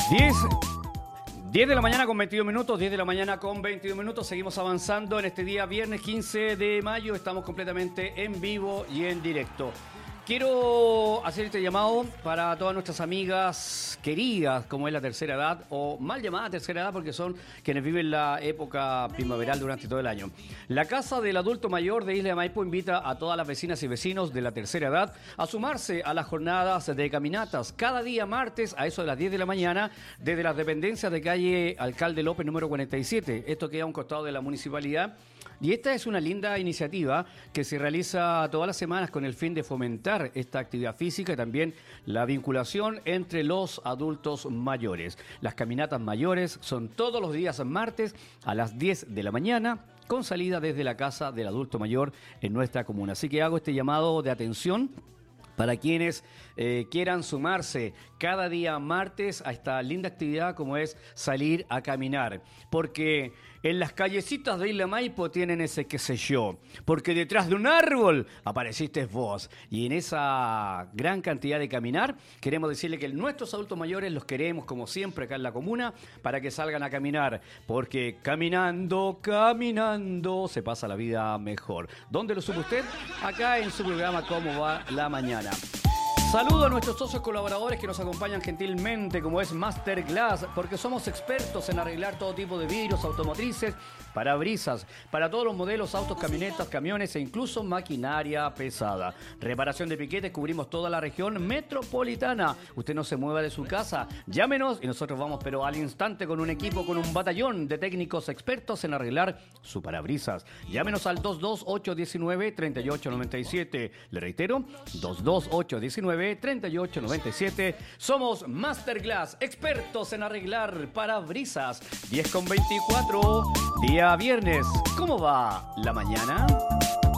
10, 10 de la mañana con 22 minutos, 10 de la mañana con 22 minutos. Seguimos avanzando en este día, viernes 15 de mayo. Estamos completamente en vivo y en directo. Quiero hacer este llamado para todas nuestras amigas queridas, como es la tercera edad, o mal llamada tercera edad, porque son quienes viven la época primaveral durante todo el año. La Casa del Adulto Mayor de Isla de Maipo invita a todas las vecinas y vecinos de la tercera edad a sumarse a las jornadas de caminatas cada día martes a eso de las 10 de la mañana desde las dependencias de calle Alcalde López número 47. Esto queda a un costado de la municipalidad. Y esta es una linda iniciativa que se realiza todas las semanas con el fin de fomentar esta actividad física y también la vinculación entre los adultos mayores. Las caminatas mayores son todos los días martes a las 10 de la mañana con salida desde la Casa del Adulto Mayor en nuestra comuna. Así que hago este llamado de atención para quienes quieran sumarse cada día martes a esta linda actividad como es salir a caminar. Porque en las callecitas de Isla Maipo tienen ese qué sé yo. Porque detrás de un árbol apareciste vos. Y en esa gran cantidad de caminar, queremos decirle que nuestros adultos mayores los queremos como siempre acá en la comuna para que salgan a caminar. Porque caminando, caminando, se pasa la vida mejor. ¿Dónde lo supo usted? Acá en su programa Cómo va la mañana. Saludo a nuestros socios colaboradores que nos acompañan gentilmente, como es Masterglass, porque somos expertos en arreglar todo tipo de vidrios automotrices, parabrisas, para todos los modelos, autos, camionetas, camiones e incluso maquinaria pesada. Reparación de piquetes, cubrimos toda la región metropolitana. Usted no se mueva de su casa, llámenos y nosotros vamos, pero al instante con un equipo, con un batallón de técnicos expertos en arreglar su parabrisas. Llámenos al 22819-3897. Le reitero, 22819-3897. Somos Masterglass, expertos en arreglar parabrisas. 10:24, día viernes. ¿Cómo va la mañana?